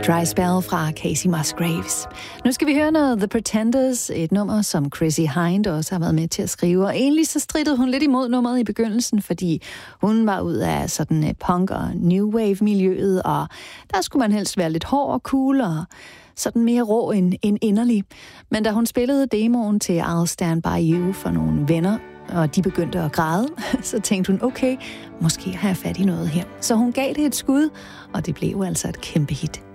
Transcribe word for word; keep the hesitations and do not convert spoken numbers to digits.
Dry Spell fra Casey Musgraves. Nu skal vi høre noget The Pretenders, et nummer, som Chrissy Hind også har været med til at skrive. Og egentlig så strittede hun lidt imod nummeret i begyndelsen, fordi hun var ud af sådan punk- og new wave-miljøet, og der skulle man helst være lidt hård og cool og sådan mere rå end, end inderlig. Men da hun spillede demoen til I'll Stand By You for nogle venner, og de begyndte at græde, så tænkte hun, okay, måske har jeg fat i noget her. Så hun gav det et skud, og det blev altså et kæmpe hit.